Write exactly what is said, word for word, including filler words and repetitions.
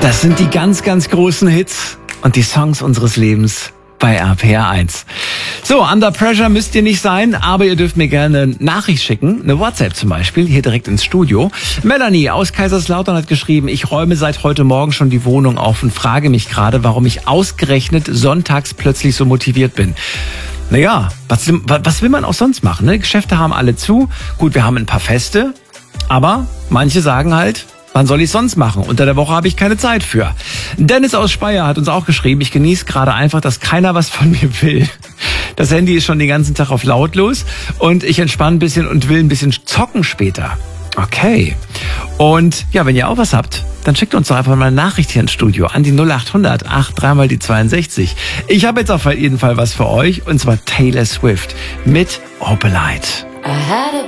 Das sind die ganz, ganz großen Hits und die Songs unseres Lebens bei R P R eins. So, Under Pressure müsst ihr nicht sein, aber ihr dürft mir gerne eine Nachricht schicken, eine WhatsApp zum Beispiel, hier direkt ins Studio. Melanie aus Kaiserslautern hat geschrieben, ich räume seit heute Morgen schon die Wohnung auf und frage mich gerade, warum ich ausgerechnet sonntags plötzlich so motiviert bin. Naja, was, was will man auch sonst machen? Ne? Geschäfte haben alle zu. Gut, wir haben ein paar Feste, aber manche sagen halt, wann soll ich sonst machen? Unter der Woche habe ich keine Zeit für. Dennis aus Speyer hat uns auch geschrieben, ich genieße gerade einfach, dass keiner was von mir will. Das Handy ist schon den ganzen Tag auf lautlos und ich entspanne ein bisschen und will ein bisschen zocken später. Okay. Und ja, wenn ihr auch was habt, dann schickt uns doch einfach mal eine Nachricht hier ins Studio an die null acht hundert acht drei mal die zweiundsechzig. Ich habe jetzt auf jeden Fall was für euch und zwar Taylor Swift mit Opalite.